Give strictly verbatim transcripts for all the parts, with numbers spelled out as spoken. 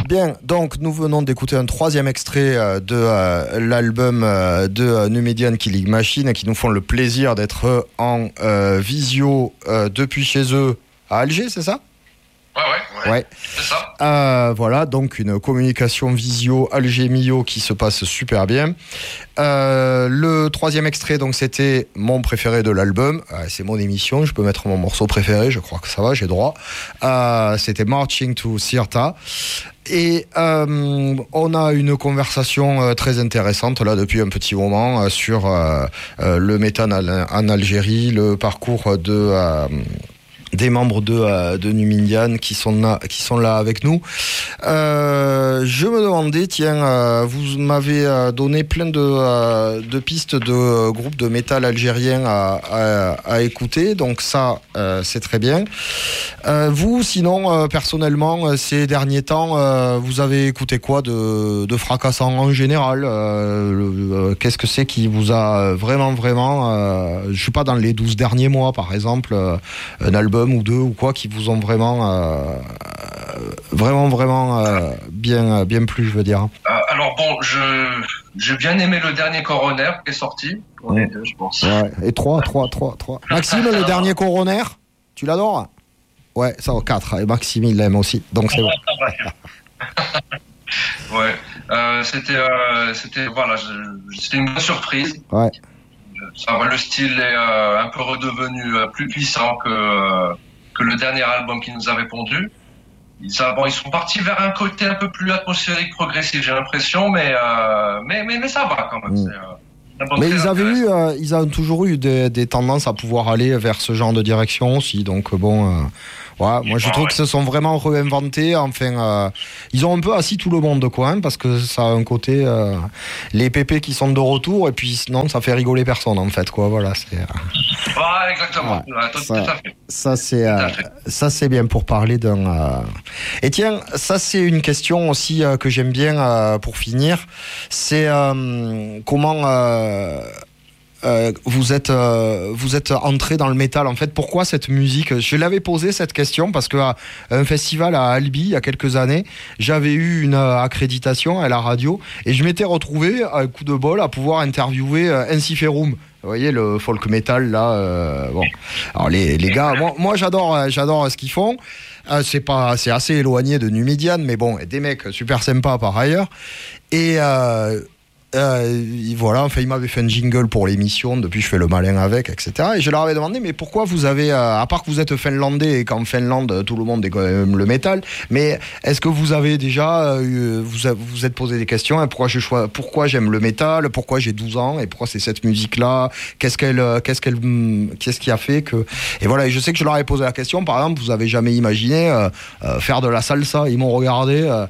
Bien, donc nous venons d'écouter un troisième extrait euh, de euh, l'album euh, de euh, Numidian Killing Machine qui nous font le plaisir d'être en euh, visio euh, depuis chez eux à Alger, c'est ça ? Ouais, ouais, ouais, ouais. C'est ça. Euh, voilà, donc une communication visio Alger-Millau qui se passe super bien. Euh, le troisième extrait, donc c'était mon préféré de l'album. Euh, c'est mon émission, je peux mettre mon morceau préféré, je crois que ça va, j'ai droit. Euh, c'était Marching to Sirta. Et euh, on a une conversation euh, très intéressante là depuis un petit moment euh, sur euh, euh, le métal en, en Algérie, le parcours de... Euh, des membres de, euh, de Numidian qui sont là, qui sont là avec nous. Euh, je me demandais, tiens, euh, vous m'avez euh, donné plein de, euh, de pistes de euh, groupes de métal algériens à, à, à écouter, donc ça, euh, c'est très bien. Euh, vous, sinon, euh, personnellement, ces derniers temps, euh, vous avez écouté quoi de, de fracassant en général euh, le, euh, Qu'est-ce que c'est qui vous a vraiment, vraiment... Euh, je suis pas dans les douze derniers mois, par exemple, euh, un album ou deux ou quoi qui vous ont vraiment euh, vraiment vraiment euh, bien bien plu, je veux dire. Euh, alors bon, je j'ai bien aimé le dernier Coroner qui est sorti. On est deux, je pense. Ouais. Et trois, trois, trois, trois. Maxime, le dernier Coroner, tu l'adores? Ouais, ça va, quatre. Et Maxime, il l'aime aussi, donc c'est bon. Ouais, euh, c'était euh, c'était voilà, je, c'était une bonne surprise. Ouais. Ça va, le style est euh, un peu redevenu euh, plus puissant que euh, que le dernier album qui nous avait pondu. Ils, ça, bon, ils sont partis vers un côté un peu plus atmosphérique, progressif, j'ai l'impression, mais euh, mais, mais mais ça va quand même. Mm. C'est, euh, mais ils avaient eu, euh, ils ont toujours eu des, des tendances à pouvoir aller vers ce genre de direction aussi. Donc bon. Euh... Ouais, moi je trouve qu'ils se sont vraiment réinventés. Enfin, euh, ils ont un peu assis tout le monde, quoi, hein, parce que ça a un côté euh, les pépés qui sont de retour et puis sinon ça fait rigoler personne en fait, quoi. Voilà, c'est. Euh... Ouais, exactement. Ouais, ouais, tout, ça, tout à fait. Ça c'est, euh, ça c'est bien pour parler d'un. Euh... Et tiens, ça c'est une question aussi euh, que j'aime bien euh, pour finir. C'est euh, comment. Euh... Euh, vous êtes euh, vous êtes entré dans le métal en fait. Pourquoi cette musique? Je l'avais posé cette question parce que à un festival à Albi il y a quelques années, j'avais eu une euh, accréditation à la radio et je m'étais retrouvé à un coup de bol à pouvoir interviewer euh, Ensiferum. Vous voyez le folk metal là. Euh, bon, alors les les gars, moi, moi j'adore j'adore ce qu'ils font. Euh, c'est pas c'est assez éloigné de Numidian, mais bon, des mecs super sympas par ailleurs. Et euh, Euh, voilà, enfin, il m'avait fait un jingle pour l'émission, depuis je fais le malin avec, et cetera. Et je leur avais demandé, mais pourquoi vous avez, euh, à part que vous êtes finlandais et qu'en Finlande, tout le monde est quand même le métal, mais est-ce que vous avez déjà, euh, vous vous êtes posé des questions, hein, pourquoi, je choisis, pourquoi j'aime le métal, pourquoi j'ai douze ans, et pourquoi c'est cette musique-là, qu'est-ce qu'elle, qu'est-ce qu'elle, qu'est-ce qui a fait que... Et voilà, et je sais que je leur ai posé la question, par exemple, vous avez jamais imaginé euh, euh, faire de la salsa, ils m'ont regardé... Euh,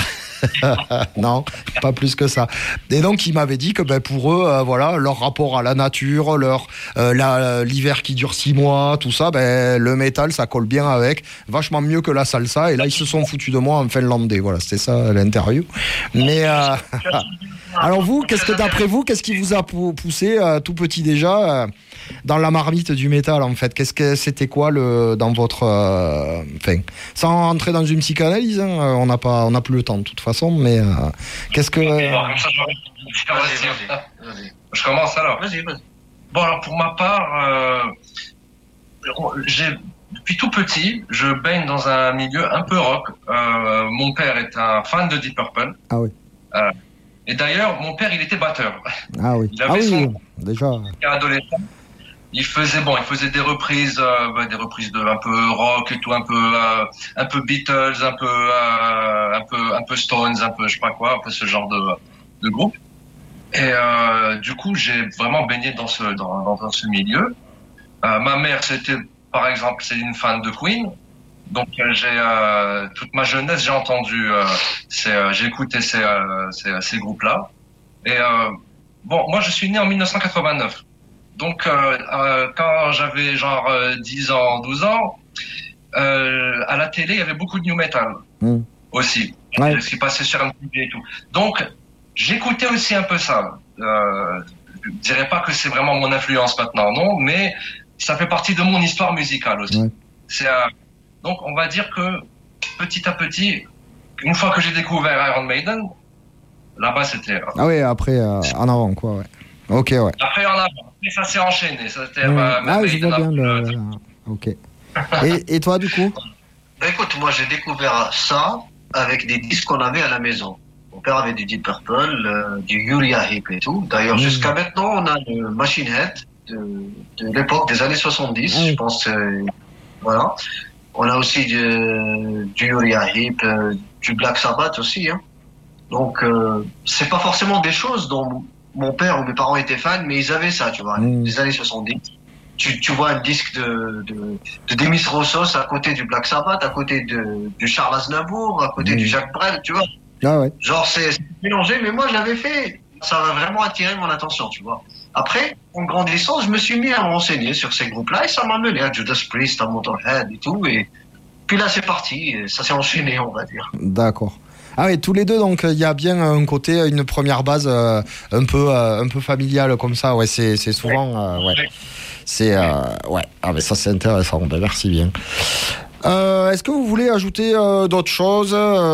non, pas plus que ça. Et donc, ils m'avaient dit que ben, pour eux, euh, voilà, leur rapport à la nature, leur euh, la, l'hiver qui dure six mois, tout ça, ben, le métal, ça colle bien avec, vachement mieux que la salsa. Et là, ils se sont foutus de moi en finlandais. Voilà, c'était ça l'interview. Mais euh, alors vous, qu'est-ce que d'après vous, qu'est-ce qui vous a poussé euh, tout petit déjà euh, dans la marmite du métal en fait? Qu'est-ce que c'était quoi le dans votre, euh, enfin, sans entrer dans une psychanalyse, hein, on n'a pas, on n'a plus le temps de toute façon. Mais euh, qu'est-ce que... Bon, ça, je... Vas-y, vas-y, vas-y. Je commence alors. Vas-y, vas-y. Bon, alors pour ma part, euh, j'ai, depuis tout petit, je baigne dans un milieu un peu rock. Euh, mon père est un fan de Deep Purple. Ah oui. Euh, et d'ailleurs, mon père, il était batteur. Ah oui. Il avait ah oui, son... déjà. adolescent. Il faisait bon, il faisait des reprises, euh, bah, des reprises de un peu rock et tout, un peu, euh, un peu Beatles, un peu, euh, un peu, un peu Stones, un peu je sais pas quoi, un peu ce genre de, de groupe. Et euh, du coup, j'ai vraiment baigné dans ce, dans, dans, dans ce milieu. Euh, ma mère, c'était, par exemple, c'est une fan de Queen. Donc j'ai euh, toute ma jeunesse, j'ai entendu, euh, c'est, euh, j'ai écouté ces, euh, ces, ces groupes-là. Et euh, bon, moi, je suis né en dix-neuf cent quatre-vingt-neuf. Donc, euh, euh, quand j'avais genre euh, dix ans, douze ans, euh, à la télé, il y avait beaucoup de new metal mmh. aussi, ouais. Ce qui passait sur M T V et tout. Donc, j'écoutais aussi un peu ça. Euh, je ne dirais pas que c'est vraiment mon influence maintenant, non, mais ça fait partie de mon histoire musicale aussi. Ouais. C'est, euh, donc, on va dire que petit à petit, une fois que j'ai découvert Iron Maiden, là-bas c'était. Ah oui, après euh, en avant quoi, ouais. Ok, ouais. Après en avant, et ça s'est enchaîné. Ça, c'était, Mmh. bah, Ah, je Maiden, vois bien euh, le. Ok. Et, et toi, du coup? Bah écoute, moi j'ai découvert ça avec des disques qu'on avait à la maison. Mon père avait du Deep Purple, euh, du Uriah Heep et tout. D'ailleurs, Mmh. jusqu'à maintenant, on a le Machine Head de, de l'époque des années soixante-dix, Mmh. je pense. Euh, voilà. On a aussi du, du Uriah Heep, euh, du Black Sabbath aussi. Hein. Donc, euh, c'est pas forcément des choses dont mon père ou mes parents étaient fans, mais ils avaient ça, tu vois, Mmh. des années soixante-dix. Tu, tu vois un disque de, de, de Demis Roussos à côté du Black Sabbath, à côté de, du Charles Aznavour, à côté Mmh. du Jacques Brel, tu vois. Ah ouais. Genre, c'est c'est mélangé, mais moi, je l'avais fait. Ça a vraiment attiré mon attention, tu vois. Après, en grandissant, je me suis mis à me renseigner sur ces groupes-là et ça m'a mené à Judas Priest, à Motorhead et tout. Et puis là, c'est parti. Et ça s'est enchaîné, on va dire. D'accord. Ah oui, tous les deux, donc il y a bien un côté, une première base euh, un peu, euh, un peu familiale comme ça. Ouais, c'est, c'est souvent, euh, ouais, c'est, euh, ouais. Ah mais ça c'est intéressant. Ben, merci bien. Euh, est-ce que vous voulez ajouter euh, d'autres choses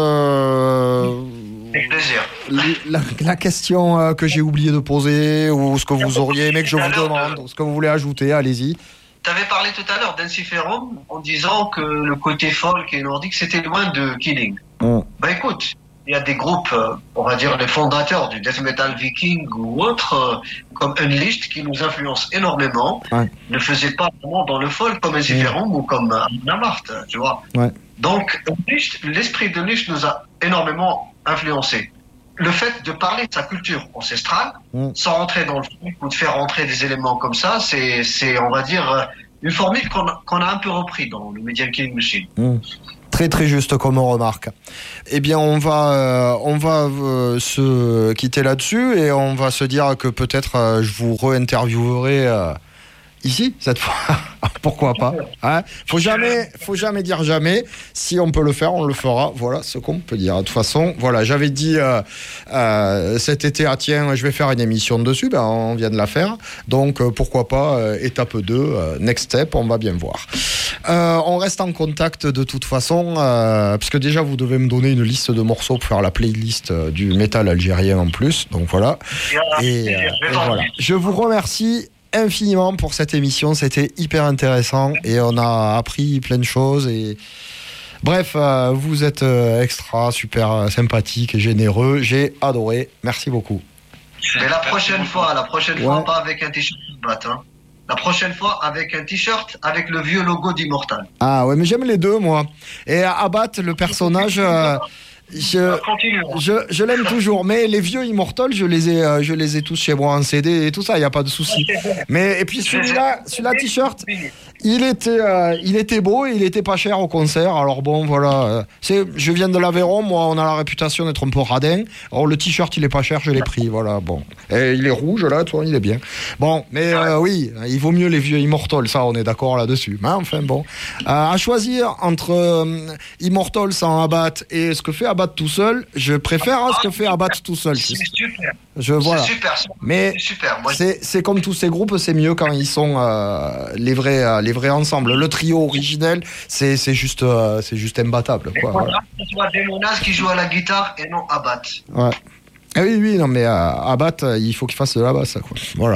euh, Avec plaisir. la, la question euh, que j'ai oublié de poser ou ce que vous auriez aimé que je vous demande, ce que vous voulez ajouter, allez-y. Tu avais parlé tout à l'heure d'Ensiferum en disant que le côté folk et nordique, c'était loin de Killing. Mm. Bah écoute, il y a des groupes, euh, on va dire les fondateurs du death metal viking ou autres, euh, comme Unleashed, qui nous influencent énormément, Ouais. ne faisaient pas vraiment dans le folk comme Ensiferum mm. ou comme euh, Amart, tu vois. Ouais. Donc, Unleashed, l'esprit d'Unleashed nous a énormément influencés. Le fait de parler de sa culture ancestrale, Mm. sans rentrer dans le folk ou de faire rentrer des éléments comme ça, c'est, c'est on va dire, euh, une formule qu'on a, qu'on a un peu repris dans le Medium Killing Machine. Mm. Très très juste comme remarque. Eh bien, on va euh, on va euh, se quitter là-dessus et on va se dire que peut-être euh, je vous re-interviewerai euh, ici cette fois. Pourquoi pas, hein? Faut jamais, faut jamais dire jamais. Si on peut le faire, on le fera. Voilà ce qu'on peut dire. De toute façon, voilà, j'avais dit euh, euh, cet été, ah tiens, je vais faire une émission dessus. Ben, on vient de la faire. Donc, euh, pourquoi pas, euh, étape deux, euh, next step, on va bien voir. Euh, on reste en contact de toute façon, euh, parce que déjà, vous devez me donner une liste de morceaux pour faire la playlist euh, du métal algérien en plus. Donc, voilà. Et, euh, et voilà. Je vous remercie infiniment pour cette émission, c'était hyper intéressant et on a appris plein de choses et bref, euh, vous êtes euh, extra, super euh, sympathique et généreux, j'ai adoré, merci beaucoup. Mais la prochaine fois, la prochaine Ouais. fois, pas avec un t-shirt de batte, hein. La prochaine fois, avec un t-shirt avec le vieux logo d'Immortal. Ah ouais, mais j'aime les deux moi. Et Abbat, le personnage, euh, je, Continue. je, je l'aime toujours, mais les vieux Immortals, je les ai, euh, je les ai tous chez moi en C D et tout ça, il n'y a pas de souci. Mais et puis celui-là, celui-là t-shirt, il était, euh, il était beau et il était pas cher au concert. Alors bon, voilà. Euh, c'est, je viens de l'Aveyron, moi, on a la réputation d'être un peu radin. Alors le t-shirt, il est pas cher, je l'ai pris, voilà. Bon, et il est rouge là, toi, il est bien. Bon, mais euh, oui, il vaut mieux les vieux Immortals, ça, on est d'accord là-dessus. Mais enfin bon, euh, à choisir entre euh, Immortals sans Abbat et ce que fait Abbat tout seul, je préfère hein, ce que fait Abbat tout seul. C'est super. Je voilà. C'est super. Mais c'est super. Moi, c'est, c'est comme tous ces groupes, c'est mieux quand ils sont euh, les vrais, euh, les vrais ensemble. Le trio originel, c'est, c'est juste, euh, c'est juste imbattable, quoi. Voilà. que ce soit Demonaz qui joue à la guitare et non Abbat. Ouais. Ah oui, oui, non, mais euh, Abbat, euh, il faut qu'il fasse de la basse, quoi. Voilà.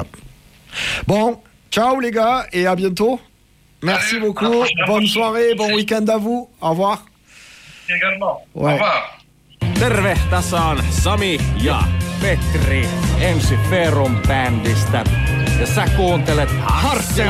Bon, ciao les gars et à bientôt. Merci Salut. beaucoup. À la prochaine. Bonne soirée, bon week-end à vous. Au revoir. Également. Ouais. Au revoir. Terve, tässä on Sami ja Petri Ensiferum bändistä. Ja sä kuuntelet Hartse